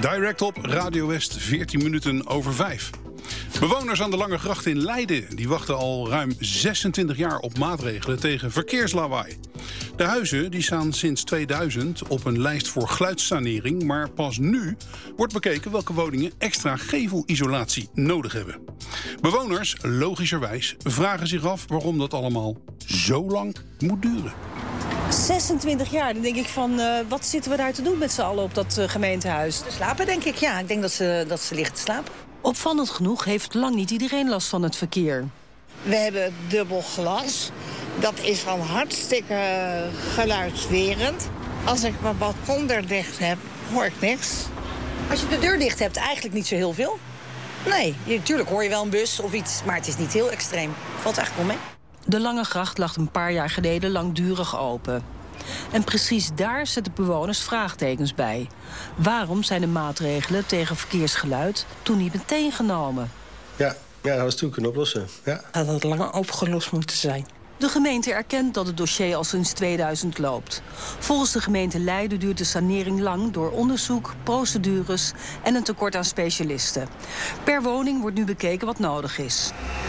Direct op Radio West, 14 minuten over 5. Bewoners aan de Lange Gracht in Leiden die wachten al ruim 26 jaar op maatregelen tegen verkeerslawaai. De huizen die staan sinds 2000 op een lijst voor geluidssanering, maar pas nu wordt bekeken welke woningen extra gevelisolatie nodig hebben. Bewoners, logischerwijs, vragen zich af waarom dat allemaal zo lang moet duren. 26 jaar, dan denk ik van, wat zitten we daar te doen met z'n allen op dat gemeentehuis? Te slapen, denk ik, ja. Ik denk dat ze liggen te slapen. Opvallend genoeg heeft lang niet iedereen last van het verkeer. We hebben dubbel glas. Dat is van hartstikke geluidswerend. Als ik mijn balkon er dicht heb, hoor ik niks. Als je de deur dicht hebt, eigenlijk niet zo heel veel. Nee, natuurlijk hoor je wel een bus of iets, maar het is niet heel extreem. Valt eigenlijk wel mee. De Lange Gracht lag een paar jaar geleden langdurig open. En precies daar zetten bewoners vraagtekens bij. Waarom zijn de maatregelen tegen verkeersgeluid toen niet meteen genomen? Ja, dat was toen kunnen oplossen. Ja. Dat had langer opgelost moeten zijn. De gemeente erkent dat het dossier al sinds 2000 loopt. Volgens de gemeente Leiden duurt de sanering lang door onderzoek, procedures en een tekort aan specialisten. Per woning wordt nu bekeken wat nodig is.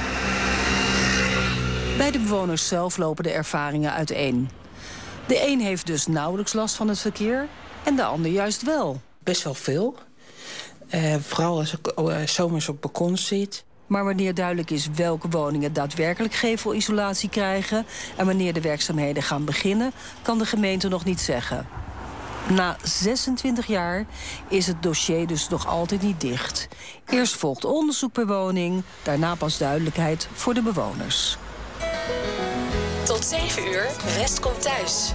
Bij de bewoners zelf lopen de ervaringen uiteen. De een heeft dus nauwelijks last van het verkeer en de ander juist wel. Best wel veel. Vooral als ik zomers op balkon zit. Maar wanneer duidelijk is welke woningen daadwerkelijk gevelisolatie krijgen en wanneer de werkzaamheden gaan beginnen, kan de gemeente nog niet zeggen. Na 26 jaar is het dossier dus nog altijd niet dicht. Eerst volgt onderzoek per woning, daarna pas duidelijkheid voor de bewoners. Tot 7 uur, West komt thuis.